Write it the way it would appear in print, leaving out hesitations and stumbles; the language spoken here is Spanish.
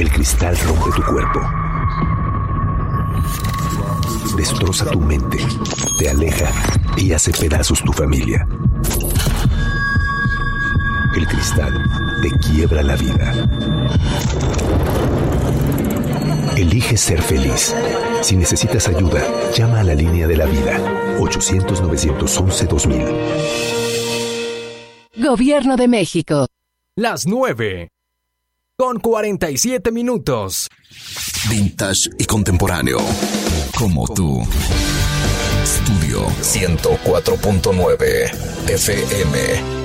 El cristal rompe tu cuerpo. Destroza tu mente, te aleja y hace pedazos tu familia. El cristal te quiebra la vida. Elige ser feliz. Si necesitas ayuda, llama a la línea de la vida. 800-911-2000. Gobierno de México. Las 9:47. Vintage y contemporáneo. Como tú. Estudio 104.9 FM.